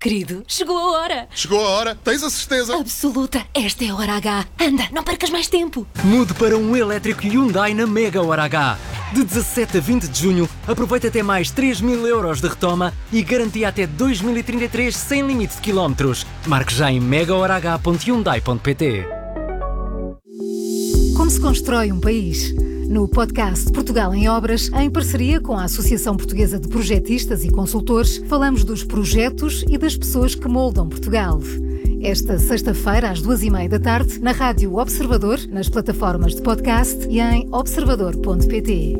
Querido, chegou a hora. Chegou a hora, tens a certeza? Absoluta, esta é a hora H. Anda, não percas mais tempo. Mude para um elétrico Hyundai na Mega Hora H. De 17 a 20 de junho, aproveita até mais 3.000 euros de retoma e garantia até 2033 sem limite de quilómetros. Marque já em megahorah.hyundai.pt. Como se constrói um país? No podcast Portugal em Obras, em parceria com a Associação Portuguesa de Projetistas e Consultores, falamos dos projetos e das pessoas que moldam Portugal. Esta sexta-feira, às 2h30 da tarde, na Rádio Observador, nas plataformas de podcast e em observador.pt.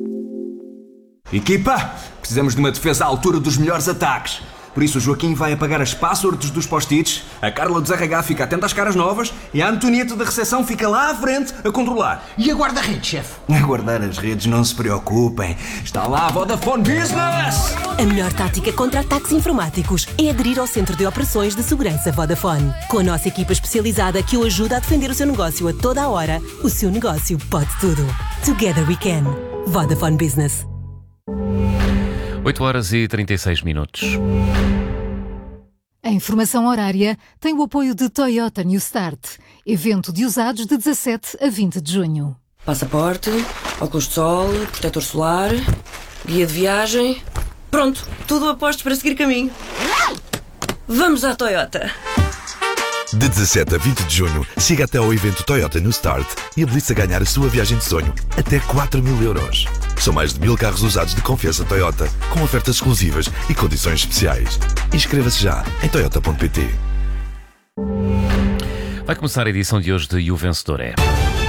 Equipa, precisamos de uma defesa à altura dos melhores ataques. Por isso o Joaquim vai apagar as passwords dos post-its, a Carla dos RH fica atenta às caras novas e a Antonieta da recepção fica lá à frente a controlar. E a guarda-redes, chefe? A guardar as redes, não se preocupem. Está lá a Vodafone Business! A melhor tática contra ataques informáticos é aderir ao Centro de Operações de Segurança Vodafone. Com a nossa equipa especializada que o ajuda a defender o seu negócio a toda a hora, o seu negócio pode tudo. Together we can. Vodafone Business. 8h36. A informação horária tem o apoio de Toyota New Start, evento de usados de 17 a 20 de junho. Passaporte, óculos de sol, protetor solar, guia de viagem. Pronto, tudo a postos para seguir caminho. Vamos à Toyota! De 17 a 20 de junho, siga até ao evento Toyota New Start e habilite-se a ganhar a sua viagem de sonho, até 4.000 euros. São mais de 1.000 carros usados de confiança Toyota, com ofertas exclusivas e condições especiais. Inscreva-se já em toyota.pt. Vai começar a edição de hoje de E o Vencedor é.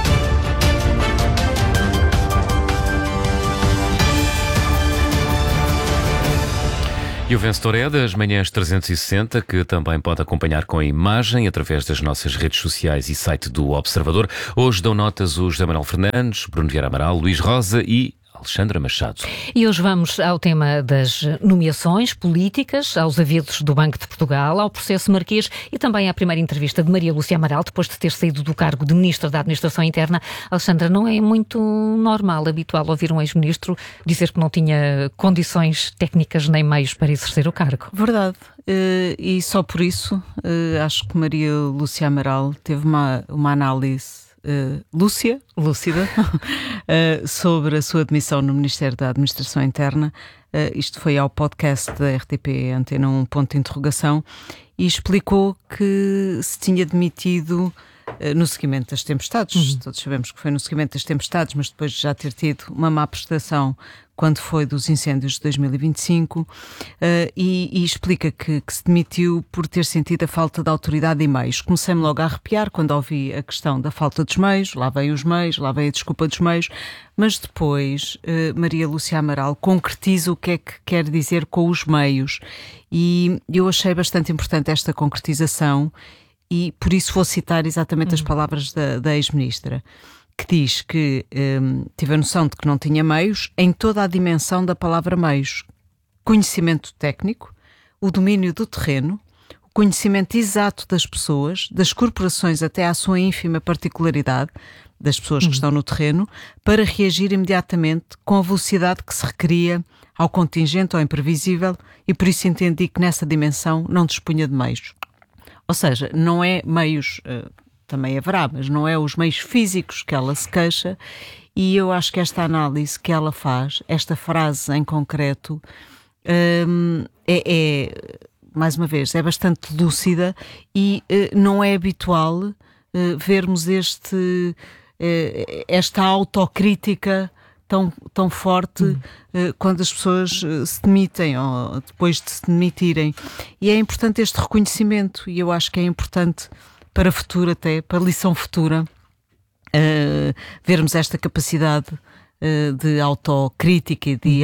E o Vencedor é das Manhãs 360, que também pode acompanhar com a imagem através das nossas redes sociais e site do Observador. Hoje dão notas o José Manuel Fernandes, Bruno Vieira Amaral, Luís Rosa e Alexandra Machado. E hoje vamos ao tema das nomeações políticas, aos avisos do Banco de Portugal, ao processo Marquês e também à primeira entrevista de Maria Lúcia Amaral, depois de ter saído do cargo de Ministra da Administração Interna. Alexandra, não é muito normal, habitual, ouvir um ex-ministro dizer que não tinha condições técnicas nem meios para exercer o cargo. Verdade. E só por isso acho que Maria Lúcia Amaral teve uma análise lúcida sobre a sua demissão no Ministério da Administração Interna. Isto foi ao podcast da RTP Antena 1, ponto de interrogação, e explicou que se tinha demitido no seguimento das tempestades. Todos sabemos que foi no seguimento das tempestades, mas depois de já ter tido uma má prestação quando foi dos incêndios de 2025, e explica que se demitiu por ter sentido a falta de autoridade e meios. Comecei-me logo a arrepiar quando ouvi a questão da falta dos meios, lá veio os meios, lá veio a desculpa dos meios, mas depois Maria Lúcia Amaral concretiza o que é que quer dizer com os meios, e eu achei bastante importante esta concretização, e por isso vou citar exatamente as palavras da ex-ministra, que diz que tive a noção de que não tinha meios em toda a dimensão da palavra meios. Conhecimento técnico, o domínio do terreno, o conhecimento exato das pessoas, das corporações até à sua ínfima particularidade, das pessoas que estão no terreno, para reagir imediatamente com a velocidade que se requeria ao contingente ou imprevisível, e por isso entendi que nessa dimensão não dispunha de meios. Ou seja, não é meios... também haverá, mas não é os meios físicos que ela se queixa, e eu acho que esta análise que ela faz, esta frase em concreto, mais uma vez, é bastante lúcida, e não é habitual vermos esta autocrítica tão forte quando as pessoas se demitem ou depois de se demitirem. E é importante este reconhecimento, e eu acho que é importante para futuro, até para lição futura, vermos esta capacidade de autocrítica e de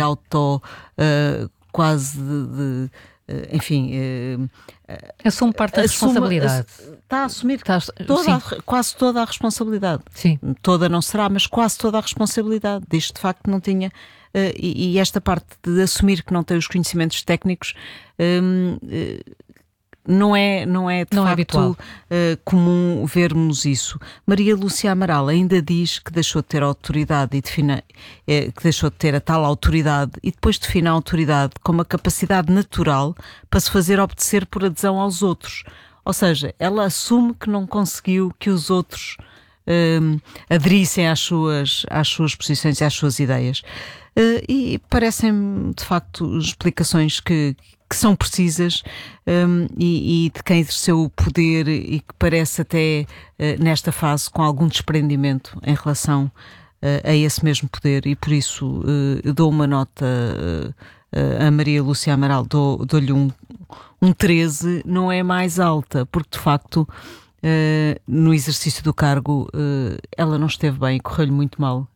assume parte da responsabilidade. Está a assumir quase toda a responsabilidade. Sim. Toda não será, mas quase toda a responsabilidade. Diz de facto não tinha. E esta parte de assumir que não tem os conhecimentos técnicos não é de facto comum vermos isso. Maria Lúcia Amaral ainda diz que deixou de ter autoridade que deixou de ter a tal autoridade e depois define a autoridade como a capacidade natural para se fazer obedecer por adesão aos outros. Ou seja, ela assume que não conseguiu que os outros aderissem às suas posições e às suas ideias. E parecem-me, de facto, explicações que são precisas e de quem exerceu o poder e que parece até, nesta fase, com algum desprendimento em relação a esse mesmo poder. E por isso eu dou uma nota a Maria Lúcia Amaral, dou-lhe um 13, não é mais alta, porque de facto no exercício do cargo ela não esteve bem, correu-lhe muito mal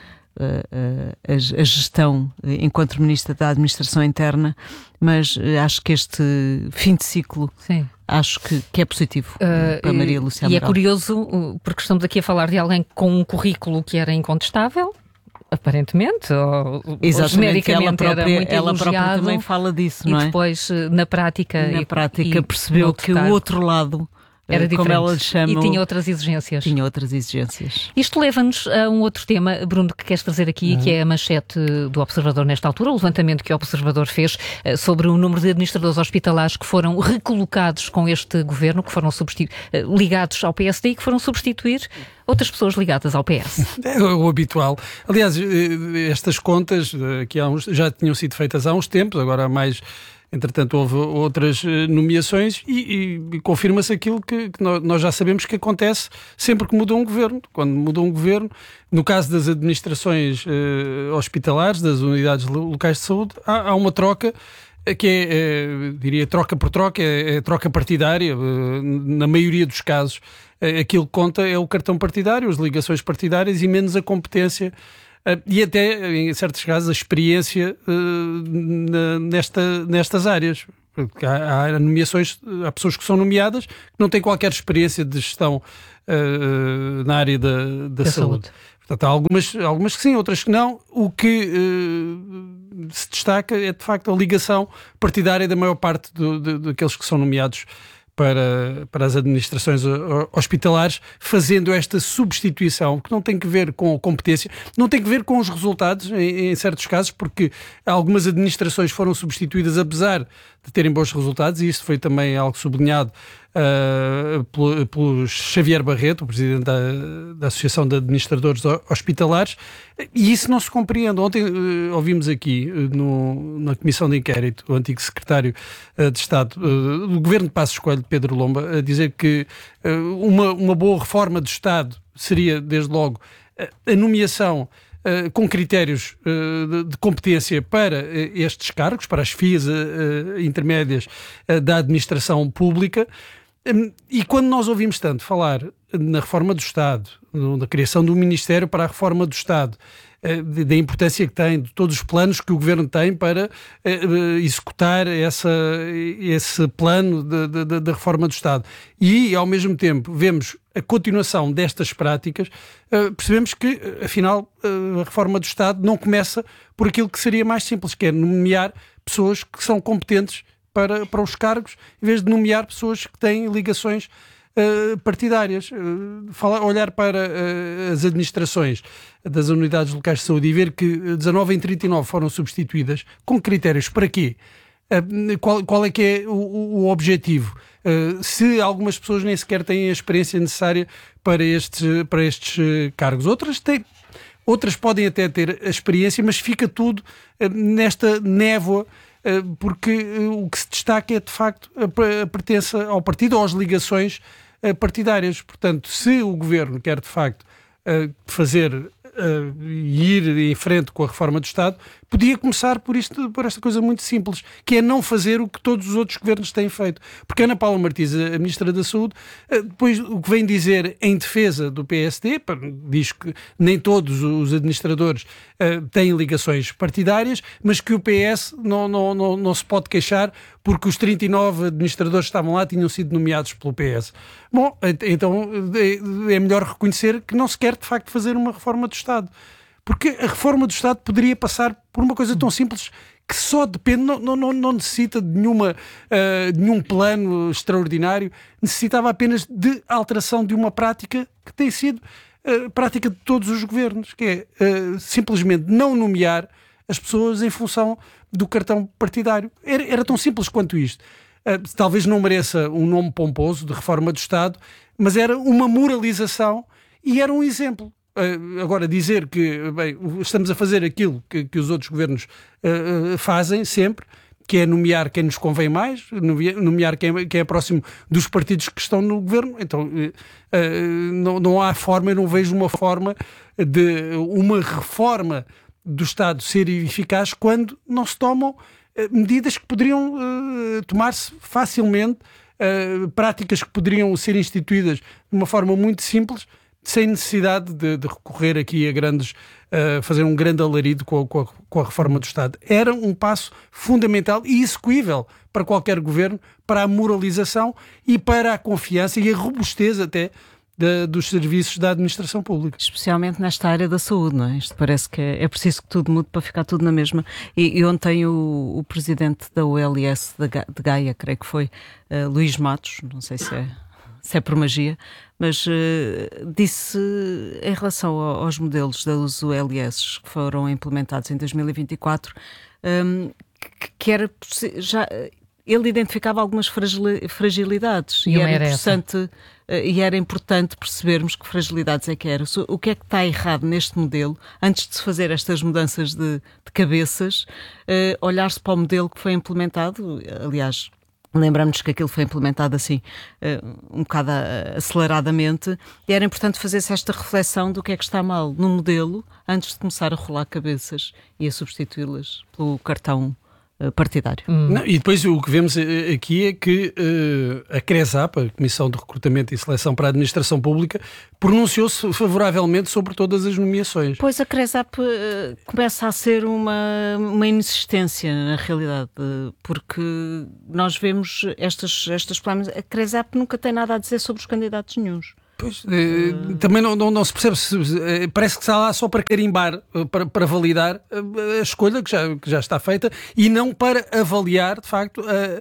a gestão enquanto Ministra da Administração Interna, mas acho que este fim de ciclo acho que é positivo para Maria Lúcia Amaral. E é curioso, porque estamos aqui a falar de alguém com um currículo que era incontestável, aparentemente, ou genericamente era muito ela elogiado, própria também fala disso, não é? E depois, na prática percebeu que o outro lado era diferente, como ela lhe chama, e tinha outras exigências. Isto leva-nos a um outro tema, Bruno, que queres trazer aqui, que é a manchete do Observador nesta altura, o levantamento que o Observador fez sobre o número de administradores hospitalares que foram recolocados com este governo, que foram ligados ao PSD e que foram substituir outras pessoas ligadas ao PS. É o habitual. Aliás, estas contas que já tinham sido feitas há uns tempos, agora há mais. Entretanto, houve outras nomeações e confirma-se aquilo que nós já sabemos que acontece sempre que muda um governo. Quando muda um governo, no caso das administrações hospitalares, das unidades locais de saúde, há uma troca que diria troca por troca, é troca partidária. Na maioria dos casos, aquilo que conta é o cartão partidário, as ligações partidárias e menos a competência e até, em certos casos, a experiência nestas áreas. Há nomeações, há pessoas que são nomeadas que não têm qualquer experiência de gestão na área da saúde. Portanto, há algumas que sim, outras que não. O que se destaca é, de facto, a ligação partidária da maior parte daqueles que são nomeados para as administrações hospitalares, fazendo esta substituição, que não tem que ver com a competência, não tem que ver com os resultados, em certos casos, porque algumas administrações foram substituídas apesar de terem bons resultados, e isso foi também algo sublinhado pelo Xavier Barreto, o presidente da Associação de Administradores Hospitalares, e isso não se compreende. Ontem ouvimos aqui na Comissão de Inquérito o antigo secretário de Estado do Governo de Passos Coelho, Pedro Lomba, a dizer que uma boa reforma do Estado seria, desde logo, a nomeação com critérios de competência para estes cargos, para as FIAs intermédias da administração pública. E quando nós ouvimos tanto falar na reforma do Estado, na criação do Ministério para a reforma do Estado, da importância que tem, de todos os planos que o Governo tem para executar esse plano da reforma do Estado, e ao mesmo tempo vemos a continuação destas práticas, percebemos que afinal a reforma do Estado não começa por aquilo que seria mais simples, que é nomear pessoas que são competentes para os cargos, em vez de nomear pessoas que têm ligações partidárias. Olhar para as administrações das unidades locais de saúde e ver que 19 em 39 foram substituídas, com critérios para quê? Qual é que é o objetivo? Se algumas pessoas nem sequer têm a experiência necessária para estes cargos. Outras podem até ter a experiência, mas fica tudo nesta névoa, porque o que se destaca é, de facto, a pertença ao partido ou as ligações partidárias. Portanto, se o Governo quer, de facto, fazer e ir em frente com a reforma do Estado, podia começar por esta coisa muito simples, que é não fazer o que todos os outros governos têm feito. Porque Ana Paula Martins, a Ministra da Saúde, depois o que vem dizer em defesa do PSD, diz que nem todos os administradores têm ligações partidárias, mas que o PS não se pode queixar porque os 39 administradores que estavam lá tinham sido nomeados pelo PS. Bom, então é melhor reconhecer que não se quer, de facto, fazer uma reforma do Estado. Porque a reforma do Estado poderia passar por uma coisa tão simples que só depende, não necessita de nenhum plano extraordinário, necessitava apenas de alteração de uma prática que tem sido prática de todos os governos, que é simplesmente não nomear as pessoas em função do cartão partidário. Era tão simples quanto isto. Talvez não mereça um nome pomposo de reforma do Estado, mas era uma moralização e era um exemplo. Agora, dizer que estamos a fazer aquilo que os outros governos fazem sempre, que é nomear quem nos convém mais, nomear quem é próximo dos partidos que estão no governo, então não há forma, eu não vejo uma forma de uma reforma do Estado ser eficaz quando não se tomam medidas que poderiam tomar-se facilmente, práticas que poderiam ser instituídas de uma forma muito simples, sem necessidade de recorrer aqui a fazer um grande alarido com a reforma do Estado. Era um passo fundamental e execuível para qualquer governo, para a moralização e para a confiança e a robustez até dos serviços da administração pública. Especialmente nesta área da saúde, não é? Isto parece que é preciso que tudo mude para ficar tudo na mesma. E ontem o presidente da OLS de Gaia, creio que foi, Luís Matos, não sei se é por magia, mas disse em relação aos modelos das ULS que foram implementados em 2024 que era já ele identificava algumas fragilidades e era importante percebermos que fragilidades é que eram. O que é que está errado neste modelo, antes de se fazer estas mudanças de cabeças, olhar-se para o modelo que foi implementado, aliás, lembramos que aquilo foi implementado assim, um bocado aceleradamente, e era importante fazer-se esta reflexão do que é que está mal no modelo antes de começar a rolar cabeças e a substituí-las pelo cartão partidário. Não, e depois o que vemos aqui é que a CRESAP, a Comissão de Recrutamento e Seleção para a Administração Pública, pronunciou-se favoravelmente sobre todas as nomeações. Pois a CRESAP começa a ser uma inexistência na realidade, porque nós vemos estas problemas. A CRESAP nunca tem nada a dizer sobre os candidatos nenhuns. Pois, também não se percebe, parece que está lá só para carimbar, para validar a escolha que já está feita e não para avaliar, de facto,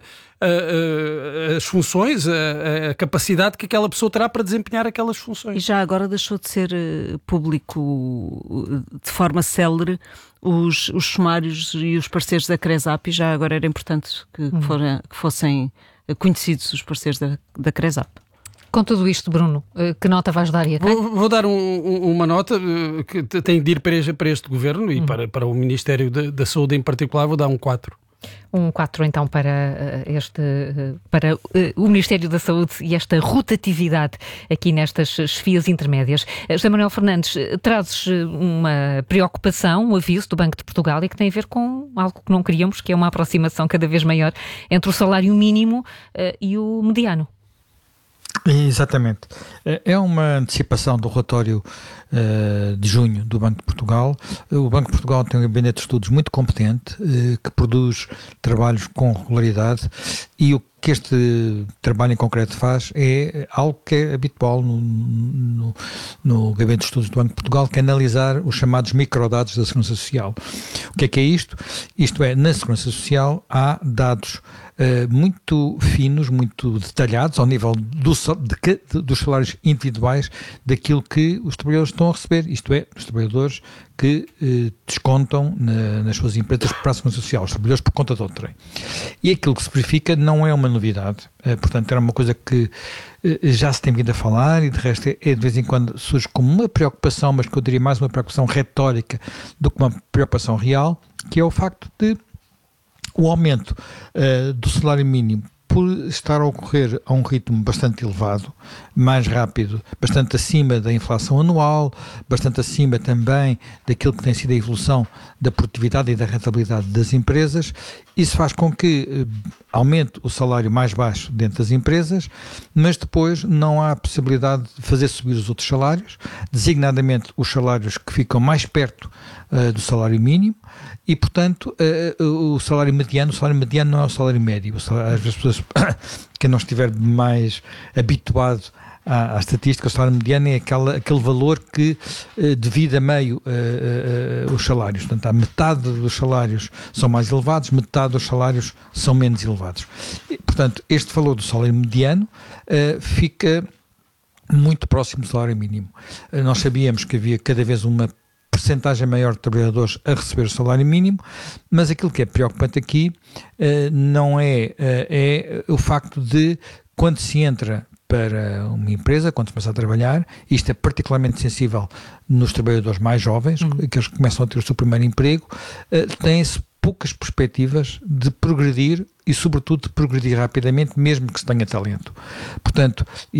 as funções, a capacidade que aquela pessoa terá para desempenhar aquelas funções. E já agora deixou de ser público de forma célere os sumários e os pareceres da CRESAP, e já agora era importante que fossem conhecidos os pareceres da CRESAP. Com tudo isto, Bruno, que nota vais dar? Vou dar uma nota que tem de ir para este governo e para o Ministério da Saúde em particular, vou dar um 4. Um 4 então para o Ministério da Saúde e esta rotatividade aqui nestas esfias intermédias. José Manuel Fernandes, trazes uma preocupação, um aviso do Banco de Portugal e que tem a ver com algo que não queríamos, que é uma aproximação cada vez maior entre o salário mínimo e o mediano. Exatamente. É uma antecipação do relatório de junho do Banco de Portugal. O Banco de Portugal tem um gabinete de estudos muito competente, que produz trabalhos com regularidade, e o que este trabalho em concreto faz é algo que é habitual no gabinete de estudos do Banco de Portugal, que é analisar os chamados microdados da Segurança Social. O que é isto? Isto é, na Segurança Social há dados muito finos, muito detalhados ao nível dos salários individuais daquilo que os trabalhadores estão a receber, isto é, os trabalhadores que descontam nas suas empresas para a Segurança Social, os trabalhadores por conta de outrem. E aquilo que se verifica não é uma novidade, portanto era uma coisa que já se tem vindo a falar e de resto de vez em quando surge como uma preocupação, mas que eu diria mais uma preocupação retórica do que uma preocupação real, que é o facto de o aumento do salário mínimo, por estar a ocorrer a um ritmo bastante elevado, mais rápido, bastante acima da inflação anual, bastante acima também daquilo que tem sido a evolução da produtividade e da rentabilidade das empresas, isso faz com que aumente o salário mais baixo dentro das empresas, mas depois não há possibilidade de fazer subir os outros salários, designadamente os salários que ficam mais perto do salário mínimo, e portanto o salário mediano não é o salário médio. As pessoas, quem não estiver mais habituado à estatística, o salário mediano é aquele valor que divide a meio os salários. Portanto, a metade dos salários são mais elevados, metade dos salários são menos elevados. E, portanto, este valor do salário mediano fica muito próximo do salário mínimo. Nós sabíamos que havia cada vez uma percentagem maior de trabalhadores a receber o salário mínimo, mas aquilo que é preocupante aqui não é o facto de, quando se entra para uma empresa, quando se começa a trabalhar, isto é particularmente sensível nos trabalhadores mais jovens, que eles começam a ter o seu primeiro emprego, têm-se poucas perspectivas de progredir e, sobretudo, de progredir rapidamente, mesmo que se tenha talento. Portanto, e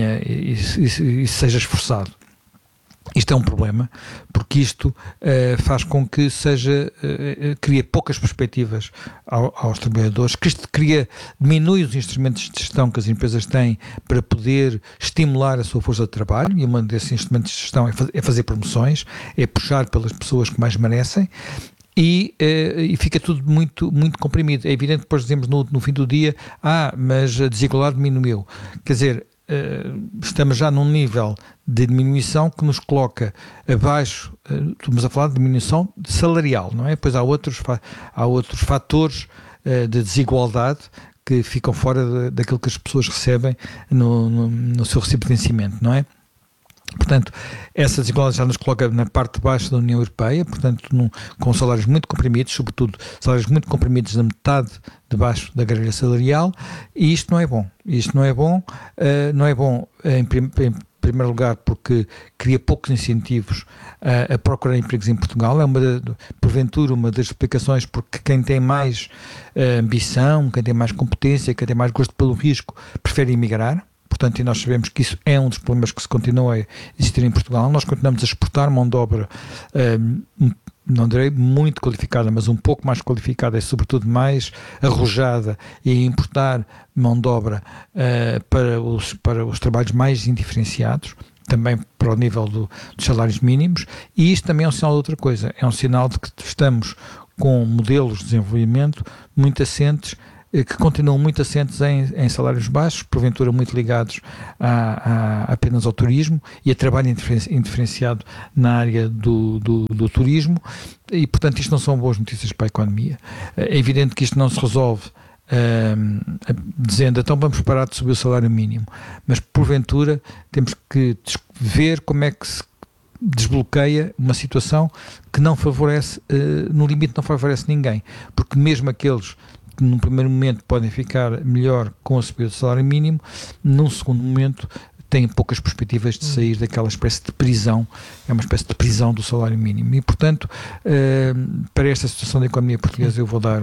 seja esforçado. Isto é um problema, porque isto faz com que cria poucas perspectivas aos trabalhadores, que isto diminui os instrumentos de gestão que as empresas têm para poder estimular a sua força de trabalho, e um desses instrumentos de gestão é fazer promoções, é puxar pelas pessoas que mais merecem, e fica tudo muito, muito comprimido. É evidente que depois dizemos no fim do dia, mas a desigualdade diminuiu. Quer dizer, estamos já num nível de diminuição que nos coloca abaixo, estamos a falar de diminuição salarial, não é? Depois há outros fatores de desigualdade que ficam fora daquilo que as pessoas recebem no seu recibo de vencimento, não é? Portanto, essa desigualdade já nos coloca na parte de baixo da União Europeia, portanto, com salários muito comprimidos, sobretudo salários muito comprimidos na metade de baixo da grelha salarial, e isto não é bom. Isto não é bom em primeiro lugar porque cria poucos incentivos a procurar empregos em Portugal. Porventura, uma das explicações porque quem tem mais ambição, quem tem mais competência, quem tem mais gosto pelo risco, prefere emigrar. Portanto, e nós sabemos que isso é um dos problemas que se continua a existir em Portugal. Nós continuamos a exportar mão de obra, não direi muito qualificada, mas um pouco mais qualificada e, sobretudo, mais arrojada, e a importar mão de obra para os trabalhos mais indiferenciados, também para o nível dos salários mínimos. E isto também é um sinal de outra coisa. É um sinal de que estamos com modelos de desenvolvimento muito assentes, que continuam muito assentes em salários baixos, porventura muito ligados apenas ao turismo e a trabalho indiferenciado na área do turismo, e portanto isto não são boas notícias para a economia. É evidente que isto não se resolve dizendo, então vamos parar de subir o salário mínimo, mas porventura temos que ver como é que se desbloqueia uma situação que não favorece, no limite não favorece ninguém, porque mesmo aqueles que num primeiro momento podem ficar melhor com a subida do salário mínimo, num segundo momento têm poucas perspectivas de sair daquela espécie de prisão, é uma espécie de prisão do salário mínimo. E, portanto, para esta situação da economia portuguesa eu vou dar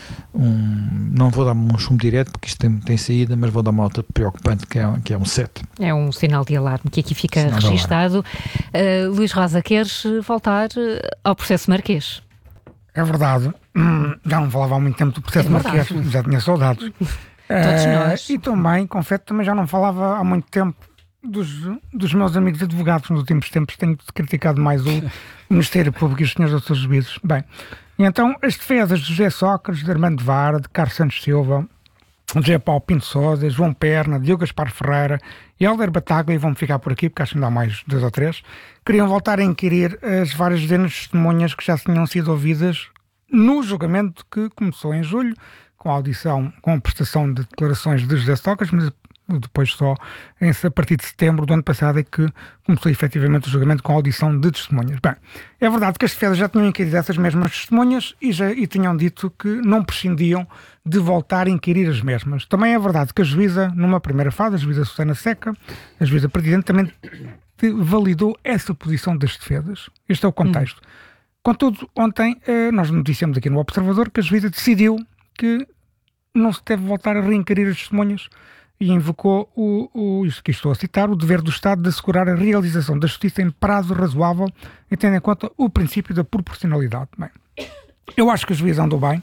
não vou dar um chumbo direto, porque isto tem saída, mas vou dar uma nota preocupante, que é um 7. É um sinal de alarme que aqui fica registado. Luís Rosa, queres voltar ao processo Marquês? É verdade, já não falava há muito tempo do processo Marquês, já tinha saudades. Todos nós. E também, confesso, também já não falava há muito tempo dos meus amigos advogados. Nos últimos tempos tenho criticado mais o Ministério Público e os senhores outros juízes. Bem, e então as defesas de José Sócrates, de Armando Vara, de Carlos Santos Silva, José Paulo Pinto Sousa, João Perna, Diogo Gaspar Ferreira e Hélder Bataglia, e vão-me ficar por aqui porque acho que ainda há mais 2 ou 3, queriam voltar a inquirir as várias dezenas de testemunhas que já tinham sido ouvidas no julgamento que começou em julho, com a audição, com a prestação de declarações de José Sócrates, mas depois só a partir de setembro do ano passado é que começou efetivamente o julgamento com a audição de testemunhas. Bem, é verdade que as defesas já tinham inquirido essas mesmas testemunhas e tinham dito que não prescindiam de voltar a inquirir as mesmas. Também é verdade que a juíza, numa primeira fase, a juíza Susana Seca, a juíza presidente, também validou essa posição das defesas. Este é o contexto. Contudo, ontem nós noticiamos aqui no Observador que a juíza decidiu que não se deve voltar a reinquirir as testemunhas e invocou isto que estou a citar, o dever do Estado de assegurar a realização da justiça em prazo razoável e tendo em conta o princípio da proporcionalidade. Bem, eu acho que a juíza andou bem,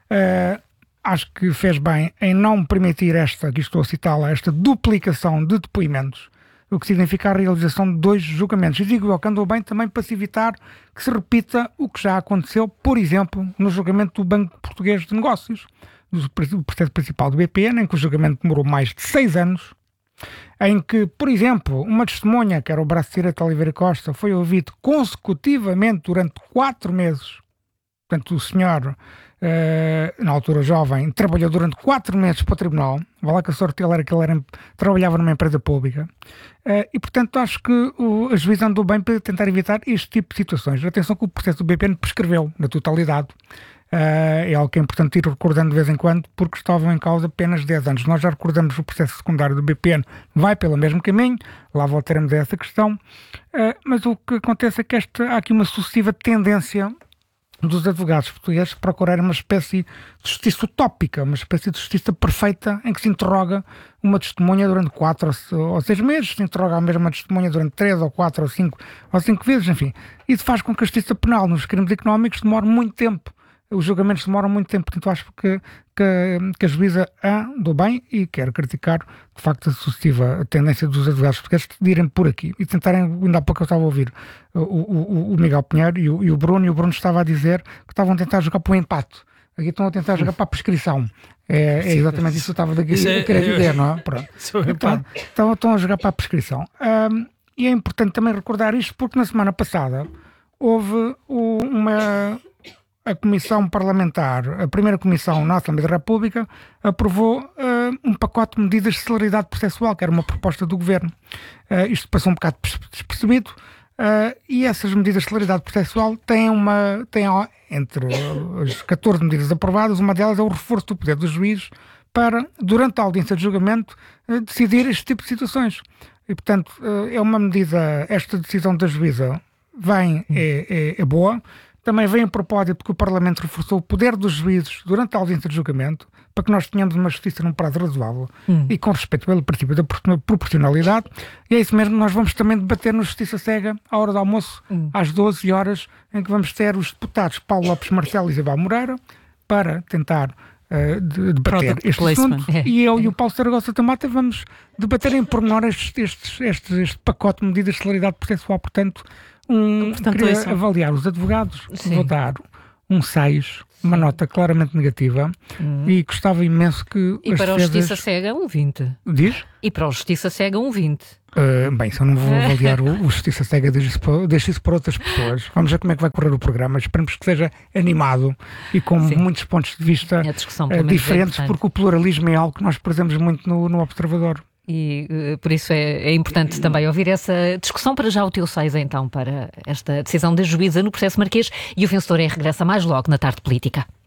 acho que fez bem em não permitir esta, que estou a citá-la, esta duplicação de depoimentos, o que significa a realização de 2 julgamentos. E digo eu que andou bem também para se evitar que se repita o que já aconteceu, por exemplo, no julgamento do Banco Português de Negócios, do processo principal do BPN, em que o julgamento demorou mais de 6 anos, em que, por exemplo, uma testemunha, que era o braço direito de Oliveira Costa, foi ouvido consecutivamente durante 4 meses. Portanto, o senhor, na altura jovem, trabalhou durante 4 meses para o tribunal. Vá lá que a sorte dele era que ele trabalhava numa empresa pública. E, portanto, acho que a juíza andou bem para tentar evitar este tipo de situações. Atenção que o processo do BPN prescreveu na totalidade. É algo que é importante ir recordando de vez em quando, porque estavam em causa apenas 10 anos. Nós já recordamos o processo secundário do BPN, vai pelo mesmo caminho, lá voltaremos a essa questão, mas o que acontece é que há aqui uma sucessiva tendência dos advogados portugueses procurarem uma espécie de justiça utópica, uma espécie de justiça perfeita, em que se interroga uma testemunha durante 4 ou 6 meses, se interroga a mesma testemunha durante 3 ou 4 ou 5 vezes, enfim. Isso faz com que a justiça penal nos crimes económicos demore muito tempo. Os julgamentos demoram muito tempo, portanto acho que a juíza andou bem, e quero criticar de facto a sucessiva tendência dos advogados portugueses de irem por aqui e tentarem, ainda há pouco eu estava a ouvir o Miguel Pinheiro e o Bruno estava a dizer que estavam a tentar jogar para o empate, aqui estão a tentar jogar para a prescrição. É exatamente isso que eu estava a querer dizer, não é? Pronto. Então estão a jogar para a prescrição. E é importante também recordar isto porque na semana passada houve a Comissão Parlamentar, a primeira Comissão na Assembleia da República, aprovou um pacote de medidas de celeridade processual, que era uma proposta do Governo. Isto passou um bocado despercebido, e essas medidas de celeridade processual têm entre as 14 medidas aprovadas, uma delas é o reforço do poder dos juízes para, durante a audiência de julgamento, decidir este tipo de situações. E, portanto, é uma medida, esta decisão da juíza é boa. Também vem a propósito que o Parlamento reforçou o poder dos juízes durante a audiência de julgamento, para que nós tenhamos uma justiça num prazo razoável e com respeito pelo princípio da proporcionalidade. E é isso mesmo, nós vamos também debater no Justiça Cega, à hora do almoço, às 12 horas, em que vamos ter os deputados Paulo Lopes Marcelo e Isabel Moreira, para tentar debater este assunto. E eu e o Paulo Saragossa Tamata vamos debater em pormenor este pacote de medidas de celeridade processual. Portanto, queria avaliar os advogados, vou dar um 6, uma nota claramente negativa, e gostava imenso que... E para o Justiça Cega, um 20. Diz? E para o Justiça Cega, um 20. Bem, se eu não vou avaliar o Justiça Cega, deixo isso para outras pessoas. Vamos ver como é que vai correr o programa. Esperemos que seja animado e com muitos pontos de vista diferentes, porque o pluralismo é algo que nós prezamos muito no Observador. E por isso é importante também ouvir essa discussão. Para já o teu 6 então para esta decisão da juíza no processo Marquês, e o vencedor regressa mais logo na Tarde Política.